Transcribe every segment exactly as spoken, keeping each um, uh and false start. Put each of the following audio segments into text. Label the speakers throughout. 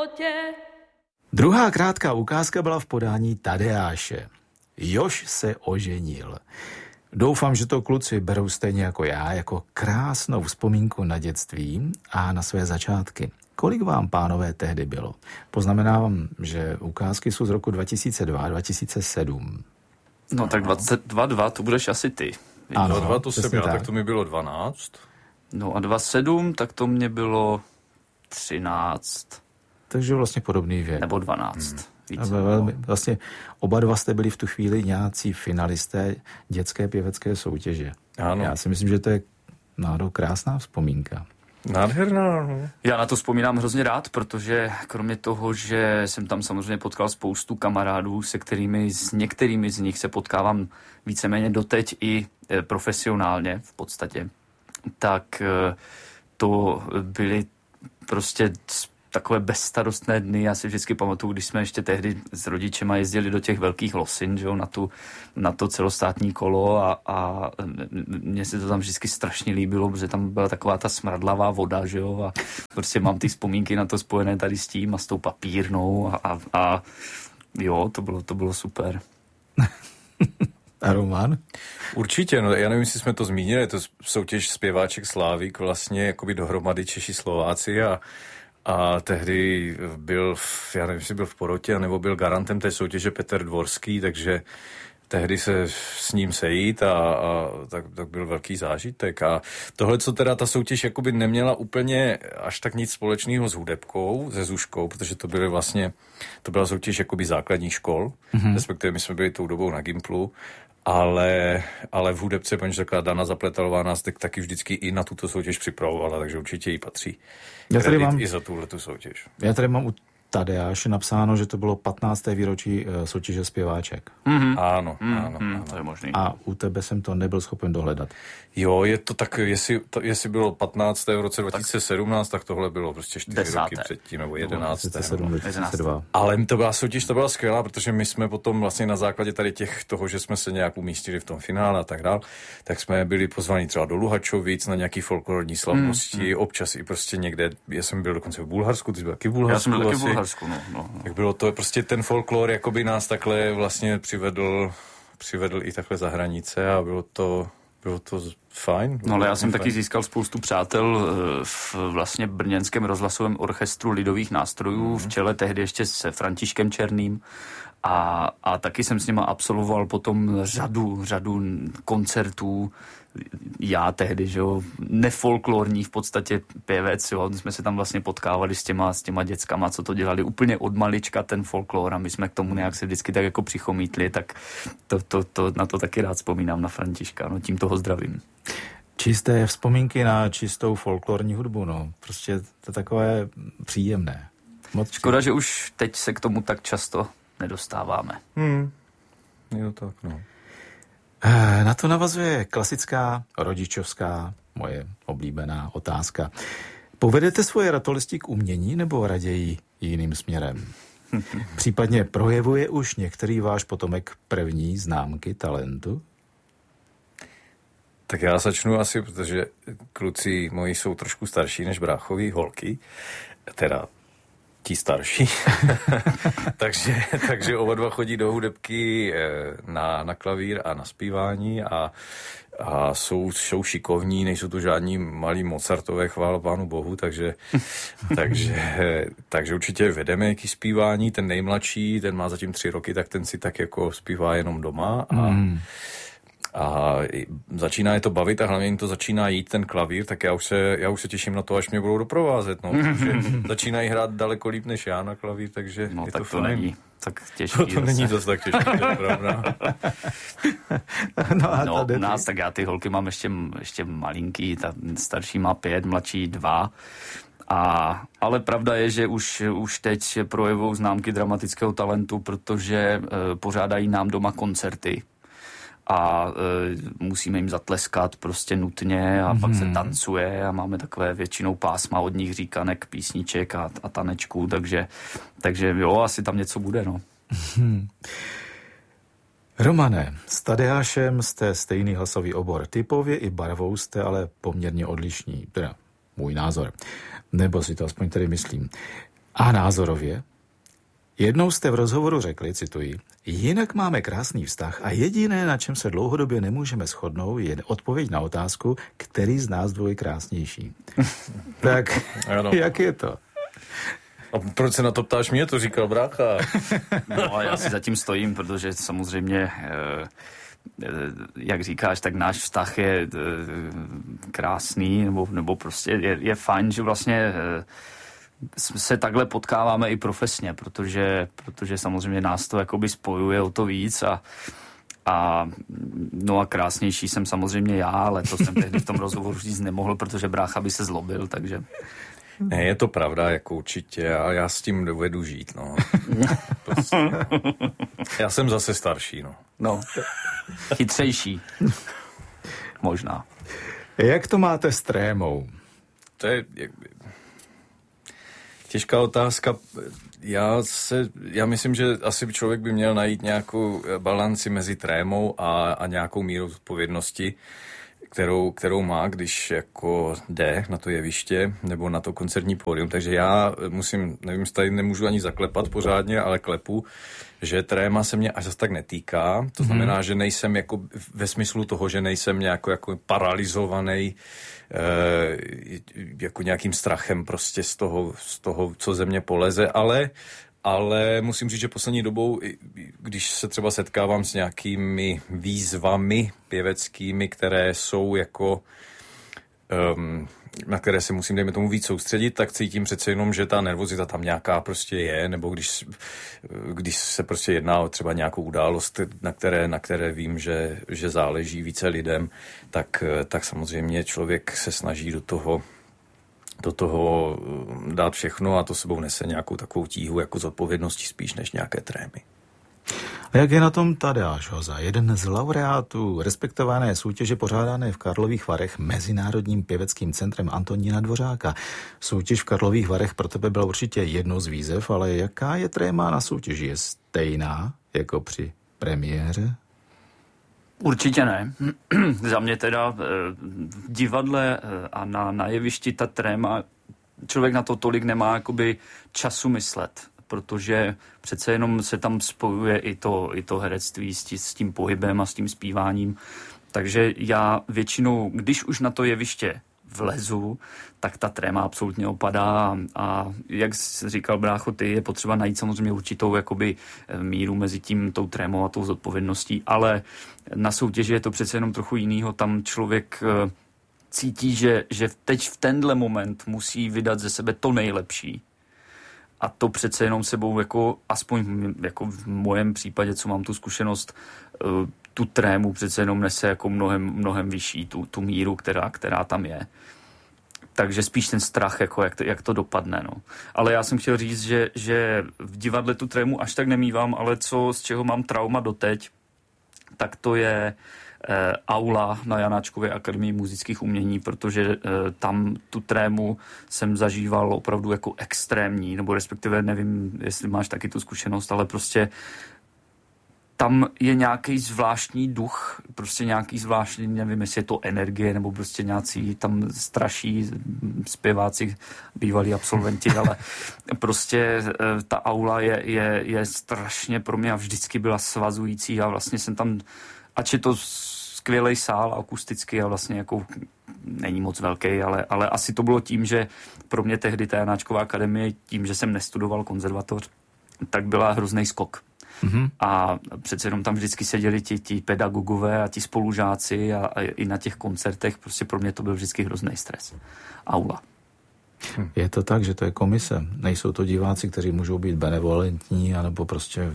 Speaker 1: životě.
Speaker 2: Druhá krátká ukázka byla v podání Tadeáše. Jož se oženil. Doufám, že to kluci berou stejně jako já, jako krásnou vzpomínku na dětství a na své začátky. Kolik vám, pánové, tehdy bylo? Poznamenávám, že ukázky jsou z roku dva tisíce dva, dva tisíce sedm.
Speaker 3: No tak dvacet dva, dva, to budeš asi ty.
Speaker 4: Ano, dvacet dva to jsem já, tak. tak to mi bylo dvanáct.
Speaker 3: No a dvacet sedm, tak to mě bylo třináct.
Speaker 2: Takže vlastně podobný věk.
Speaker 3: Nebo dvanáct. Hmm. Více,
Speaker 2: velmi, vlastně oba dva jste byli v tu chvíli nějací finalisté dětské pěvecké soutěže.
Speaker 4: Ano.
Speaker 2: Já si myslím, že to je náhodou krásná vzpomínka.
Speaker 4: Nádherná.
Speaker 3: Já na to vzpomínám hrozně rád, protože kromě toho, že jsem tam samozřejmě potkal spoustu kamarádů, se kterými, s některými z nich se potkávám víceméně doteď i profesionálně v podstatě, tak to byly prostě takové bezstarostné dny. Já si vždycky pamatuju, když jsme ještě tehdy s rodičema jezdili do těch velkých Losin, že jo, na, tu, na to celostátní kolo a, a mně se to tam vždycky strašně líbilo, protože tam byla taková ta smradlavá voda, že jo, a prostě mám ty vzpomínky na to spojené tady s tím a s tou papírnou a, a, a jo, to bylo, to bylo super.
Speaker 2: A Roman?
Speaker 4: Určitě, no já nevím, jestli jsme to zmínili, je to soutěž zpěváček Slávik, vlastně jakoby dohromady Češi, Slováci a A tehdy byl, já nevím, jestli byl v porotě, nebo byl garantem té soutěže Petr Dvorský, takže tehdy se s ním sejít a, a tak, tak byl velký zážitek. A tohle, co teda ta soutěž jakoby neměla úplně až tak nic společného s hudebkou, se Zuškou, protože to byly vlastně, to byla soutěž jakoby základních škol, mm-hmm. respektive my jsme byli tou dobou na Gimplu, ale, ale v hudebce, paní řekla, Dana Zapletalová nás tak, taky vždycky i na tuto soutěž připravovala, takže určitě jí patří kredit mám, i za tuhletu soutěž.
Speaker 2: Já tady mám u Tadeáše napsáno, že to bylo patnácté výročí soutěže zpěváček.
Speaker 4: Mm-hmm. Ano,
Speaker 3: mm-hmm.
Speaker 4: ano, ano.
Speaker 3: To je možný.
Speaker 2: A u tebe jsem to nebyl schopen dohledat.
Speaker 4: Jo, je to tak, jestli, to, jestli bylo patnácté v roce dva tisíce sedmnáct, tak, tak tohle bylo prostě čtyři roky předtím, nebo jedenácté.
Speaker 2: dva tisíce sedm, dva tisíce dva.
Speaker 4: Ale to byla soutěž, to byla skvělá, protože my jsme potom vlastně na základě tady těch toho, že jsme se nějak umístili v tom finále a tak dál, tak jsme byli pozvaní třeba do Luhačovic na nějaký folklorní slavnosti, mm, mm. občas i prostě někde, já jsem byl dokonce v Bulharsku, ty jsi byl taky v Bulharsku.
Speaker 3: Já jsem byl taky v Bulharsku, no, no, no.
Speaker 4: Tak bylo to, prostě ten folklor jakoby nás takhle vlastně přivedl, přivedl i takhle za hranice a bylo to, bylo to fajn.
Speaker 3: No ale já jsem
Speaker 4: fajn.
Speaker 3: taky získal spoustu přátel v vlastně brněnském rozhlasovém orchestru lidových nástrojů, mm. v čele tehdy ještě se Františkem Černým. A, a taky jsem s nima absolvoval potom řadu, řadu koncertů. Já tehdy, že jo, nefolklorní v podstatě pěvec, jo, jsme se tam vlastně potkávali s těma, s těma dětskama, co to dělali úplně od malička ten folklor a my jsme k tomu nějak se vždycky tak jako přichomítli, tak to, to, to, na to taky rád vzpomínám na Františka, no tím toho zdravím.
Speaker 2: Čisté vzpomínky na čistou folklorní hudbu, no, prostě to je takové příjemné. Moc
Speaker 3: Škoda, že už teď se k tomu tak často nedostáváme.
Speaker 4: Hmm. Jo, tak no.
Speaker 2: Na to navazuje klasická rodičovská, moje oblíbená otázka. Povedete svoje ratolesti k umění nebo raději jiným směrem? Případně projevuje už některý váš potomek první známky talentu?
Speaker 4: Tak já začnu asi, protože kluci moji jsou trošku starší než bráchoví, holky, teda ti starší. takže, takže oba dva chodí do hudebky na, na klavír a na zpívání a, a jsou, jsou šikovní, nejsou to žádní malí Mozartové, chvála Pánu Bohu, takže, takže, takže určitě vedeme jaký zpívání. Ten nejmladší, ten má zatím tři roky, tak ten si tak jako zpívá jenom doma a mm. A začíná je to bavit a hlavně jim to začíná jít ten klavír, tak já už se, já už se těším na to, až mě budou doprovázet, no, protože začínají hrát daleko líp než já na klavír, takže
Speaker 3: no,
Speaker 4: je
Speaker 3: tak
Speaker 4: to,
Speaker 3: to
Speaker 4: fajn.
Speaker 3: Není tak těžký.
Speaker 4: To, to není zase tak těžký, to je pravda.
Speaker 2: No, a
Speaker 3: no u nás, tak já ty holky mám ještě, ještě malinký, ta starší má pět, mladší dva. A, ale pravda je, že už, už teď projevou známky dramatického talentu, protože e, pořádají nám doma koncerty. A e, musíme jim zatleskat prostě nutně a hmm. pak se tancuje a máme takové většinou pásma od nich říkanek, písniček a, a tanečků, takže, takže jo, asi tam něco bude, no.
Speaker 2: Hmm. Romane, s Tadeášem jste stejný hlasový obor. Typově i barvou jste ale poměrně odlišní. Teda můj názor. Nebo si to aspoň tedy myslím. A názorově? Jednou jste v rozhovoru řekli, cituji, jinak máme krásný vztah a jediné, na čem se dlouhodobě nemůžeme shodnout, je odpověď na otázku, který z nás dvou je krásnější. Tak jak je to?
Speaker 4: A proč se na to ptáš mě? To říkal brácha.
Speaker 3: No a já si zatím stojím, protože samozřejmě, jak říkáš, tak náš vztah je krásný, nebo, nebo prostě je, je fajn, že vlastně se takhle potkáváme i profesně, protože, protože samozřejmě nás to jakoby spojuje o to víc a, a no a krásnější jsem samozřejmě já, ale to jsem tehdy v tom rozhovoru říct nemohl, protože brácha by se zlobil, takže...
Speaker 4: Ne, je to pravda, jako určitě, a já s tím dovedu žít, no. Prostě, no. Já jsem zase starší, no.
Speaker 3: No, chytřejší. Možná.
Speaker 2: Jak to máte s trémou?
Speaker 4: To je jak, těžká otázka. Já, se, já myslím, že asi člověk by měl najít nějakou balanci mezi trémou a, a nějakou mírou odpovědnosti, kterou, kterou má, když jako jde na to jeviště nebo na to koncertní pódium. Takže já musím, nevím, tady nemůžu ani zaklepat pořádně, ale klepu, že tréma se mě až zase tak netýká. To znamená, mm. že nejsem jako ve smyslu toho, že nejsem nějako jako paralizovaný eh, jako nějakým strachem prostě z toho, z toho, co ze mě poleze, ale Ale musím říct, že poslední dobou, když se třeba setkávám s nějakými výzvami pěveckými, které jsou jako, um, na které se musím, dejme tomu, víc soustředit, tak cítím přece jenom, že ta nervozita tam nějaká prostě je, nebo když, když se prostě jedná o třeba nějakou událost, na které, na které vím, že, že záleží více lidem, tak, tak samozřejmě člověk se snaží do toho do toho dát všechno a to sebou nese nějakou takovou tíhu jako z odpovědnosti spíš než nějaké trémy.
Speaker 2: A jak je na tom Tadeáš Hoza, jeden z laureátů respektované soutěže pořádané v Karlových Varech Mezinárodním pěveckým centrem Antonína Dvořáka. Soutěž v Karlových Varech pro tebe byla určitě jednou z výzev, ale jaká je tréma na soutěži? Je stejná jako při premiéře?
Speaker 3: Určitě ne. Za mě teda v divadle a na, na jevišti ta tréma, člověk na to tolik nemá jakoby času myslet, protože přece jenom se tam spojuje i to, i to herectví s, tí, s tím pohybem a s tím zpíváním. Takže já většinou, když už na to jeviště vlezu, tak ta tréma absolutně opadá a jak jsi říkal, brácho, ty, je potřeba najít samozřejmě určitou jakoby míru mezi tím, tou trémou a tou zodpovědností, ale na soutěži je to přece jenom trochu jinýho, tam člověk cítí, že, že teď v tenhle moment musí vydat ze sebe to nejlepší. A to přece jenom sebou, jako, aspoň jako v mojem případě, co mám tu zkušenost, tu trému přece jenom nese jako mnohem, mnohem vyšší, tu, tu míru, která, která tam je. Takže spíš ten strach, jako jak, to, jak to dopadne. No. Ale já jsem chtěl říct, že, že v divadle tu trému až tak nemívám, ale co, z čeho mám trauma doteď, tak to je eh, aula na Janáčkově akademii muzických umění, protože eh, tam tu trému jsem zažíval opravdu jako extrémní, nebo respektive nevím, jestli máš taky tu zkušenost, ale prostě tam je nějaký zvláštní duch, prostě nějaký zvláštní, nevím, jestli je to energie, nebo prostě nějací tam straší zpěváci, bývalí absolventi, ale prostě ta aula je, je, je strašně pro mě a vždycky byla svazující a vlastně jsem tam, ač je to skvělej sál akusticky a vlastně jako není moc velký, ale, ale asi to bylo tím, že pro mě tehdy ta Janáčková akademie, tím, že jsem nestudoval konzervatoř, tak byla hrozný skok. Mm-hmm. A přece jenom tam vždycky seděli ti, ti pedagogové a ti spolužáci a, a i na těch koncertech, prostě pro mě to byl vždycky hrozný stres. Aula.
Speaker 2: Hm. Je to tak, že to je komise. Nejsou to diváci, kteří můžou být benevolentní anebo prostě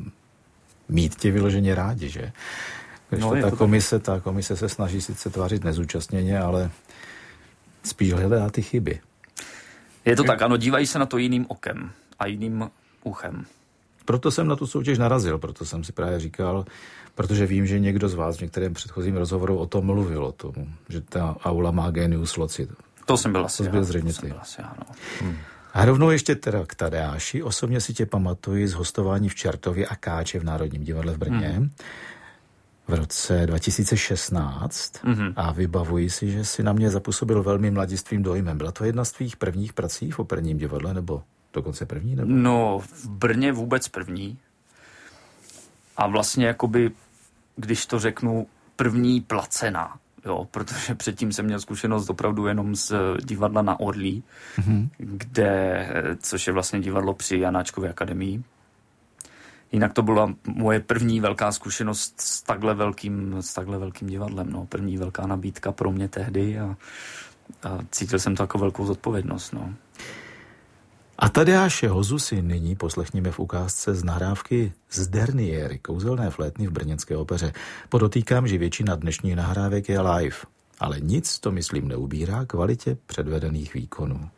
Speaker 2: mít tě vyloženě rádi, že? Když no, to ta, to komise, ta komise se snaží sice tvářit nezúčastněně, ale spíš hledá ty chyby.
Speaker 3: Je to tak, ano, dívají se na to jiným okem a jiným uchem.
Speaker 2: Proto jsem na tu soutěž narazil, proto jsem si právě říkal, protože vím, že někdo z vás v některém předchozím rozhovoru o tom mluvil, o tom, že ta aula má genius loci.
Speaker 3: To jsem byl asi,
Speaker 2: to byl zřejmě
Speaker 3: to
Speaker 2: ty.
Speaker 3: Byl asi, ano.
Speaker 2: Hmm. A rovnou ještě teda k Tadeáši. Osobně si tě pamatuji z hostování v Čertově a Káče v Národním divadle v Brně hmm. v roce dva tisíce šestnáct hmm. a vybavuji si, že si na mě zapůsobil velmi mladistvým dojmem. Byla to jedna z tvých prvních prací v operním divadle, nebo Dokonce první? Nebo?
Speaker 3: No, v Brně vůbec první. A vlastně jakoby, když to řeknu, první placená. Jo, protože předtím jsem měl zkušenost opravdu jenom z divadla na Orlí, mm-hmm. kde, což je vlastně divadlo při Janáčkově akademii. Jinak to byla moje první velká zkušenost s takhle velkým, s takhle velkým divadlem. No. První velká nabídka pro mě tehdy a, a cítil jsem to jako velkou zodpovědnost. No.
Speaker 2: A Tadeáše Hozu si nyní poslechněme v ukázce z nahrávky z Derniéry, kouzelné flétny v brněnské opeře. Podotýkám, že většina dnešních nahrávek je live, ale nic to, myslím, neubírá kvalitě předvedených výkonů.